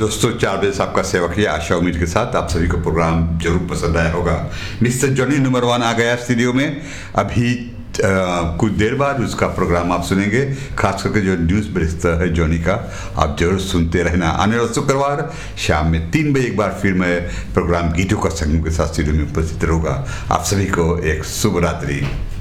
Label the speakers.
Speaker 1: दोस्तों, 4 बजे से आपका सेवक है आशा उम्मीद के साथ। आप सभी को प्रोग्राम जरूर पसंद आया होगा। मिस्टर जॉनी नंबर 1 आ गया स्टूडियो में। अभी कुछ देर बाद उसका प्रोग्राम आप सुनेंगे, खास करके जो न्यूज़ भेजता है जॉनी का, आप जरूर सुनते रहना। आने वाले शुक्रवार शाम में 3 बजे एक बार फिर मैं प्रोग्राम गीतों का संगम के साथ स्टूडियो में उपस्थित रहूँगा। आप सभी को एक शुभ रात्रि।